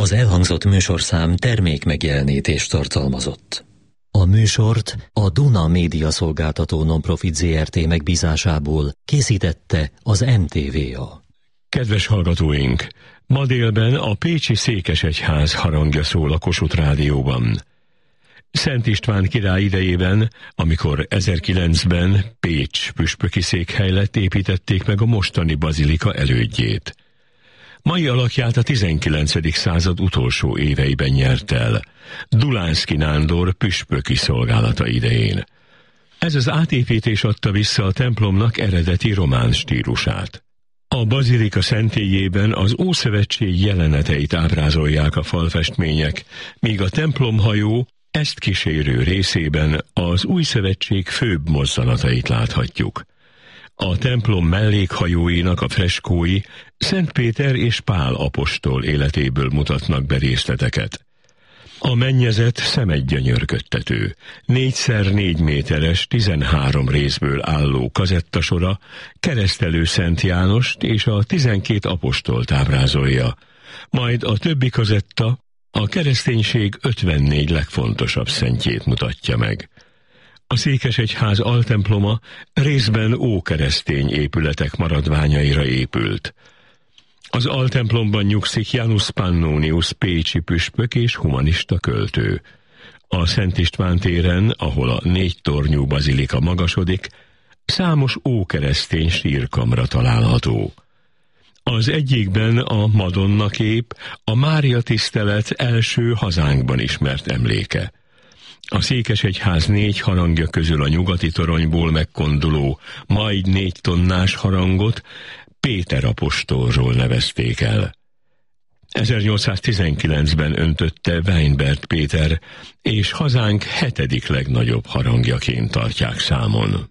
Az elhangzott műsorszám termékmegjelenítést tartalmazott. A műsort a Duna Média Szolgáltató Nonprofit Zrt. Megbízásából készítette az MTVA. Kedves hallgatóink! Ma délben a pécsi székesegyház harangja szól a Kossuth Rádióban. Szent István király idejében, amikor 1009-ben Pécs püspöki székhely lett, építették meg a mostani bazilika elődjét. Mai alakját a 19. század utolsó éveiben nyert el, Dulánszky Nándor püspöki szolgálata idején. Ez az átépítés adta vissza a templomnak eredeti román stílusát. A bazilika szentélyében az Ószövetség jeleneteit ábrázolják a falfestmények, míg a templomhajó ezt kísérő részében az Új Szövetség főbb mozzanatait láthatjuk. A templom mellékhajóinak a freskói Szent Péter és Pál apostol életéből mutatnak be részleteket. A mennyezet szemedgyönyörködtető, 4x4 méteres, 13 részből álló kazettasora keresztelő Szent Jánost és a 12 apostolt ábrázolja, majd a többi kazetta a kereszténység 54 legfontosabb szentjét mutatja meg. A székesegyház altemploma részben ókeresztény épületek maradványaira épült. Az altemplomban nyugszik Janus Pannonius pécsi püspök és humanista költő. A Szent István téren, ahol a 4 tornyú bazilika magasodik, számos ókeresztény sírkamra található. Az egyikben a Madonna kép a Mária tisztelet első hazánkban ismert emléke. A székesegyház 4 harangja közül a nyugati toronyból megkonduló, majd 4 tonnás harangot Péter apostolról nevezték el. 1819-ben öntötte Weinbert Péter, és hazánk 7. legnagyobb harangjaként tartják számon.